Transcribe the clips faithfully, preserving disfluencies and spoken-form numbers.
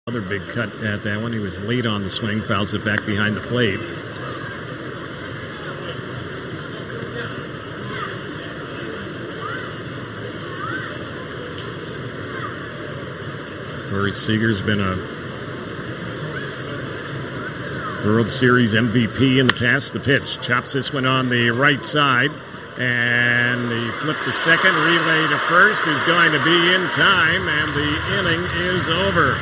Another big cut at that one. He was late on the swing, fouls it back behind the plate. Corey Seager's been a World Series M V P in the past. The pitch. Chops this one on the right side. And the flip to second, relay to first is going to be in time, and the inning is over.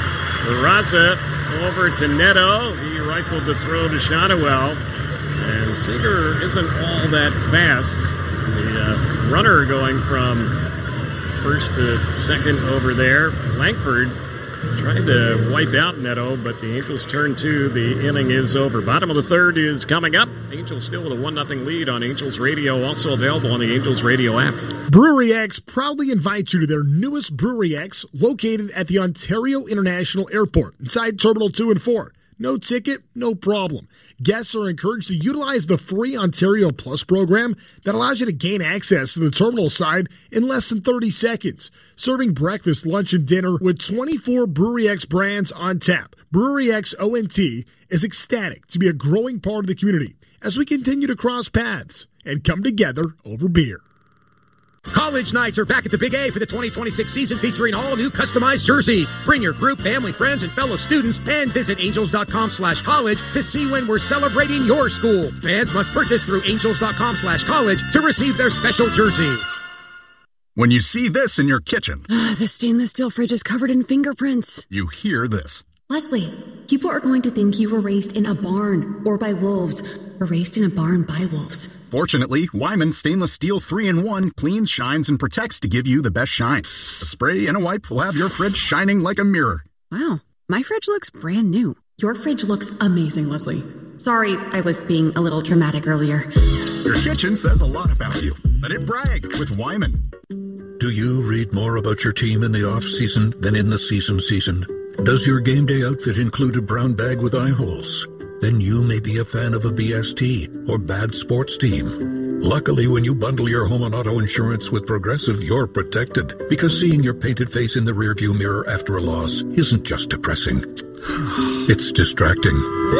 Raza over to Neto. He rifled the throw to Shotwell. And Seager isn't all that fast. The uh, runner going from first to second over there. Langford trying to wipe out Neto, but the Angels turn two. The inning is over. Bottom of the third is coming up. Angels still with a one nothing lead on Angels Radio, also available on the Angels Radio app. Brewery X proudly invites you to their newest Brewery X, located at the Ontario International Airport, inside Terminal two and four. No ticket, no problem. Guests are encouraged to utilize the free Ontario Plus program that allows you to gain access to the terminal side in less than thirty seconds. Serving breakfast, lunch, and dinner with twenty-four Brewery X brands on tap. Brewery X O N T is ecstatic to be a growing part of the community as we continue to cross paths and come together over beer. College nights are back at the Big A for the twenty twenty-six season, featuring all new customized jerseys. Bring your group, family, friends, and fellow students, and visit angels.com slash college to see when we're celebrating your school. Fans must purchase through angels.com slash college to receive their special jersey. When you see this in your kitchen, the stainless steel fridge is covered in fingerprints. You hear this. Leslie, people are going to think you were raised in a barn or by wolves, or raised in a barn by wolves. Fortunately, Wyman Stainless Steel three in one cleans, shines, and protects to give you the best shine. A spray and a wipe will have your fridge shining like a mirror. Wow, my fridge looks brand new. Your fridge looks amazing, Leslie. Sorry, I was being a little dramatic earlier. Your kitchen says a lot about you. Let it brag with Wyman. Do you read more about your team in the off-season than in the season season? Does your game day outfit include a brown bag with eye holes? Then you may be a fan of a B S T or bad sports team. Luckily, when you bundle your home and auto insurance with Progressive, you're protected. Because seeing your painted face in the rearview mirror after a loss isn't just depressing. It's distracting.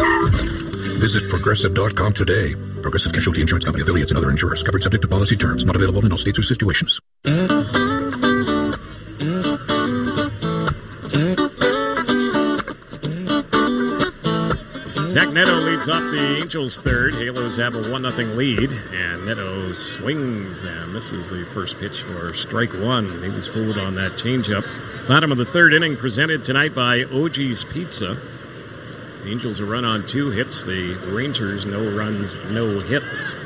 Visit Progressive dot com today. Progressive Casualty Insurance Company, affiliates, and other insurers. Covered subject to policy terms. Not available in all states or situations. Zach Neto leads off the Angels third. Halos have a one nothing lead, and Neto swings and misses the first pitch for strike one. He was fooled on that changeup. Bottom of the third inning presented tonight by O G's Pizza. The Angels a run on two hits. The Rangers no runs, no hits.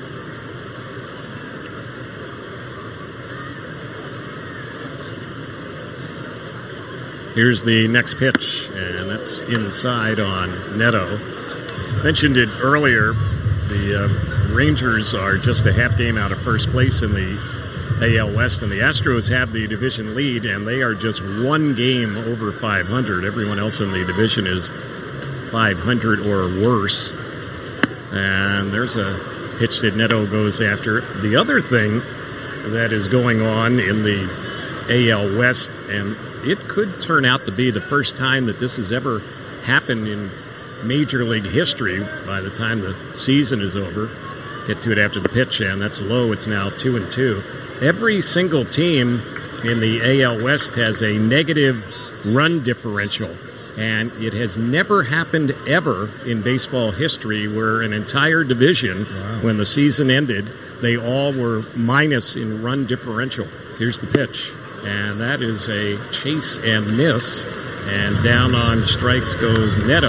Here's the next pitch, and that's inside on Neto. Mentioned it earlier, the uh, Rangers are just a half game out of first place in the A L West, and the Astros have the division lead, and they are just one game over five hundred. Everyone else in the division is five hundred or worse. And there's a pitch that Neto goes after. The other thing that is going on in the A L West, and it could turn out to be the first time that this has ever happened in Major League history by the time the season is over. Get to it after the pitch, and that's low. It's now two and two. Every single team in the A L West has a negative run differential, and it has never happened ever in baseball history where an entire division, wow. when the season ended, they all were minus in run differential. Here's the pitch. And that is a chase and miss. And down on strikes goes Neto.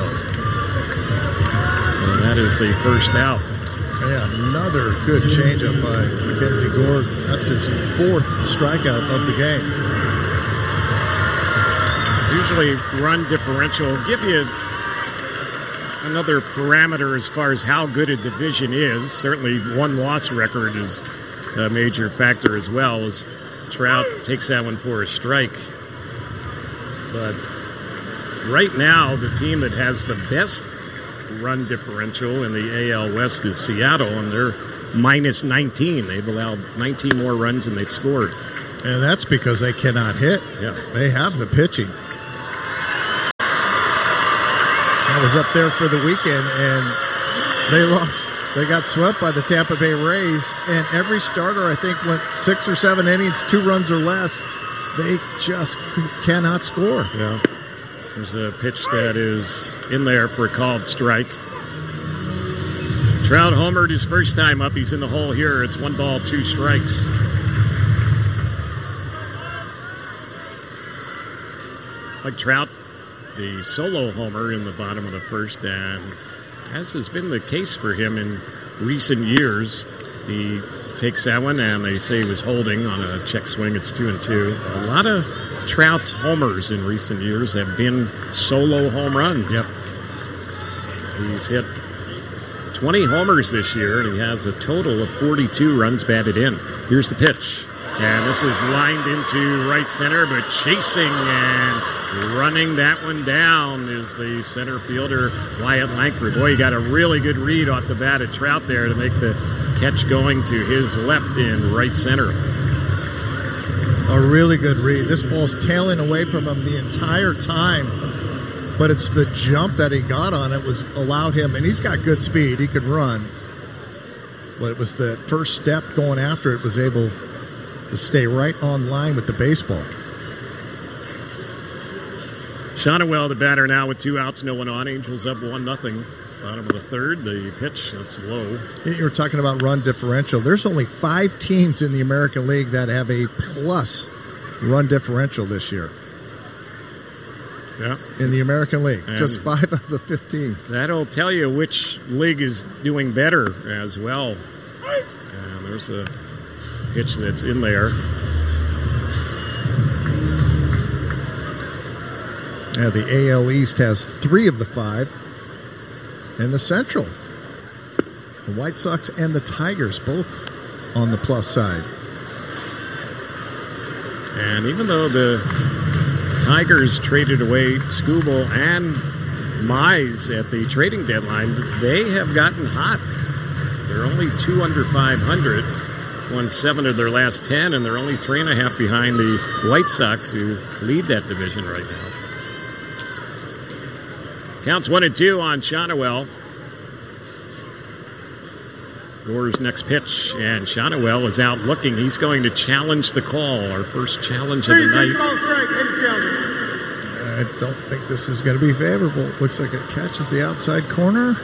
So that is the first out. Yeah, another good changeup by Mackenzie Gordon. That's his fourth strikeout of the game. Usually run differential will give you another parameter as far as how good a division is. Certainly one-loss record is a major factor as well, as Trout takes that one for a strike. But right now, the team that has the best run differential in the A L West is Seattle, and they're minus nineteen. They've allowed nineteen more runs than they've scored. And that's because they cannot hit. Yeah. They have the pitching. I was up there for the weekend, and they lost. They got swept by the Tampa Bay Rays, and every starter, I think, went six or seven innings, two runs or less. They just cannot score. Yeah. There's a pitch that is in there for a called strike. Trout homered his first time up. He's in the hole here. It's one ball, two strikes. Mike Trout, the solo homer in the bottom of the first, and as has been the case for him in recent years, he takes that one, and they say he was holding on a check swing. It's two and two. A lot of Trout's homers in recent years have been solo home runs. Yep. He's hit twenty homers this year, and he has a total of forty-two runs batted in. Here's the pitch. And this is lined into right center, but chasing and running that one down is the center fielder, Wyatt Langford. Boy, he got a really good read off the bat at Trout there to make the catch going to his left in right center. A really good read. This ball's tailing away from him the entire time, but it's the jump that he got on it was allowed him, and he's got good speed. He could run, but it was the first step going after it was able to stay right on line with the baseball. Shonowell, the batter now with two outs, no one on. Angels up one nothing. Bottom of the third, the pitch, that's low. You were talking about run differential. There's only five teams in the American League that have a plus run differential this year. Yeah. In the American League. And just five of the fifteen. That'll tell you which league is doing better as well. And there's a pitch that's in there. Yeah, the A L East has three of the five. And the Central. The White Sox and the Tigers both on the plus side. And even though the Tigers traded away Skubal and Mize at the trading deadline, they have gotten hot. They're only two under five hundred, won seven of their last ten, and they're only three and a half behind the White Sox, who lead that division right now. Counts one and two on Shonowell. Gore's next pitch, and Shonowell is out looking. He's going to challenge the call, our first challenge of the night. I don't think this is going to be favorable. Looks like it catches the outside corner.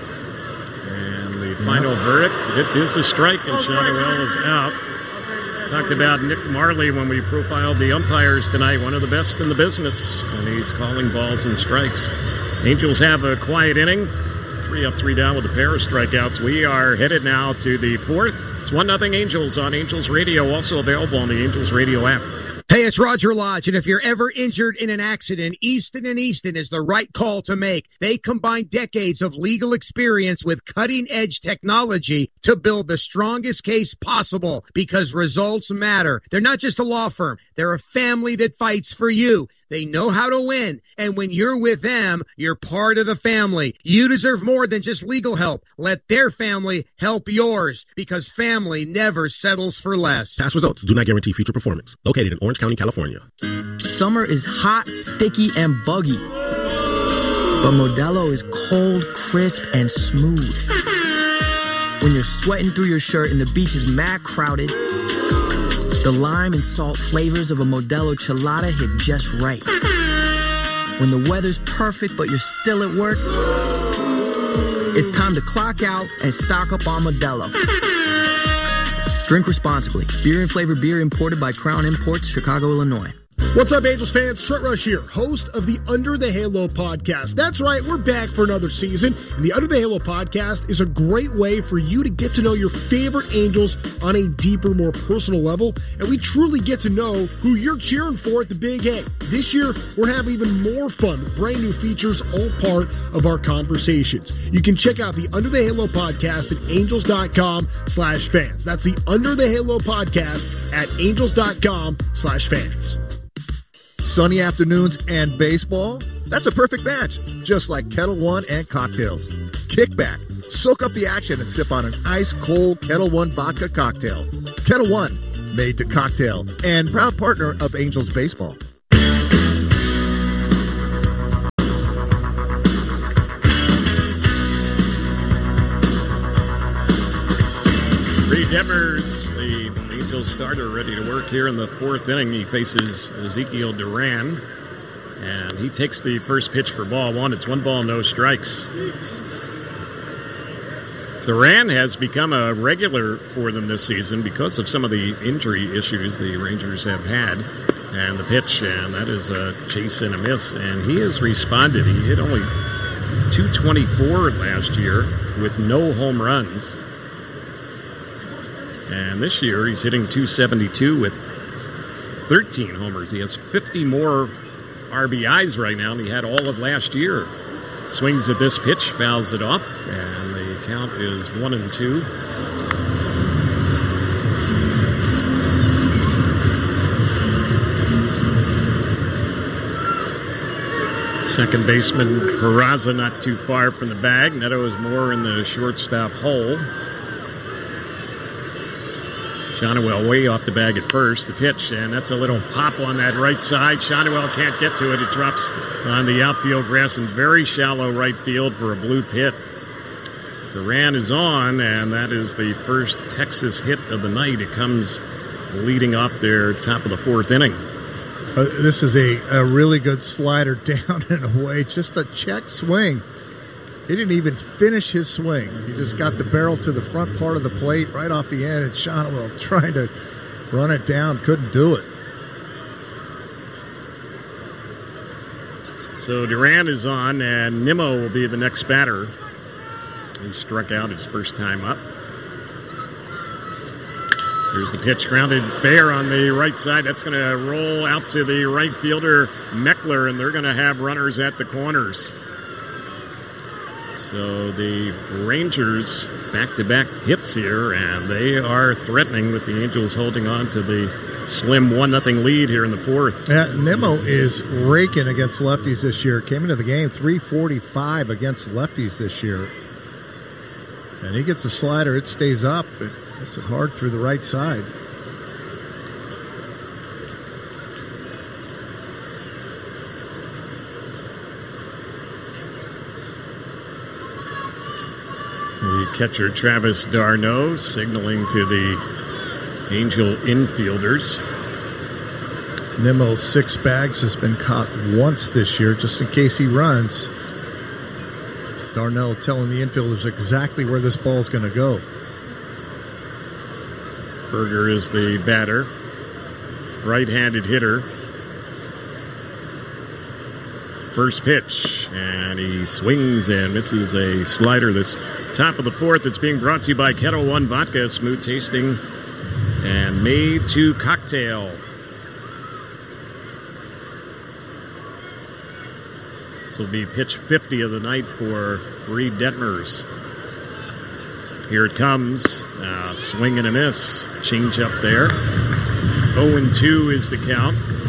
And the final yeah. verdict, it is a strike, and Shonowell is out. Talked about Nick Marley when we profiled the umpires tonight, one of the best in the business, and he's calling balls and strikes. Angels have a quiet inning. Three up, three down with a pair of strikeouts. We are headed now to the fourth. It's one nothing Angels on Angels Radio, also available on the Angels Radio app. Hey, it's Roger Lodge, and if you're ever injured in an accident, Easton and Easton is the right call to make. They combine decades of legal experience with cutting-edge technology to build the strongest case possible, because results matter. They're not just a law firm. They're a family that fights for you. They know how to win, and when you're with them, you're part of the family. You deserve more than just legal help. Let their family help yours, because family never settles for less. Past results do not guarantee future performance. Located in Orange County, California. Summer is hot, sticky, and buggy. But Modelo is cold, crisp, and smooth. When you're sweating through your shirt and the beach is mad crowded, the lime and salt flavors of a Modelo Chelada hit just right. When the weather's perfect but you're still at work, it's time to clock out and stock up on Modelo. Drink responsibly. Beer and flavor beer imported by Crown Imports, Chicago, Illinois. What's up, Angels fans? Trent Rush here, host of the Under the Halo podcast. That's right, we're back for another season, and the Under the Halo podcast is a great way for you to get to know your favorite Angels on a deeper, more personal level, and we truly get to know who you're cheering for at the Big A. This year, we're having even more fun with brand new features, all part of our conversations. You can check out the Under the Halo podcast at angels.com slash fans. That's the Under the Halo podcast at angels.com slash fans. Sunny afternoons and baseball? That's a perfect match, just like Kettle One and cocktails. Kick back, soak up the action, and sip on an ice-cold Kettle One vodka cocktail. Kettle One, made to cocktail, and proud partner of Angels Baseball. Detmers, the Angels starter, ready to work here in the fourth inning. He faces Ezekiel Duran, and he takes the first pitch for ball one. It's one ball, no strikes. Duran has become a regular for them this season because of some of the injury issues the Rangers have had. And the pitch, and that is a chase and a miss, and he has responded. He hit only two twenty-four last year with no home runs. And this year he's hitting two seventy-two with thirteen homers. He has fifty more R B Is right now than he had all of last year. Swings at this pitch, fouls it off, and the count is one and two. Second baseman Peraza not too far from the bag. Neto is more in the shortstop hole. Shonwell way off the bag at first. The pitch, and that's a little pop on that right side. Shonwell can't get to it. It drops on the outfield grass in very shallow right field for a blue pit. Duran is on, and that is the first Texas hit of the night. It comes leading off their top of the fourth inning. Uh, this is a, a really good slider down and away. Just a check swing. He didn't even finish his swing. He just got the barrel to the front part of the plate right off the end, and Shonwell trying to run it down. Couldn't do it. So Duran is on, and Nimmo will be the next batter. He struck out his first time up. Here's the pitch, grounded fair on the right side. That's going to roll out to the right fielder, Meckler, and they're going to have runners at the corners. So the Rangers back-to-back hits here, and they are threatening with the Angels holding on to the slim one nothing lead here in the fourth. Yeah, Nimmo is raking against lefties this year. Came into the game three forty-five against lefties this year. And he gets a slider. It stays up. It hits it hard through the right side. The catcher, Travis d'Arnaud, signaling to the Angel infielders. Nimmo's six bags has been caught once this year, just in case he runs. D'Arnaud telling the infielders exactly where this ball's going to go. Berger is the batter. Right-handed hitter. First pitch, and he swings and misses a slider. This top of the fourth, it's being brought to you by Kettle One Vodka, smooth tasting and made to cocktail. This will be pitch fifty of the night for Reed Detmers. Here it comes. Uh, swing and a miss. Change up there. oh and two is the count.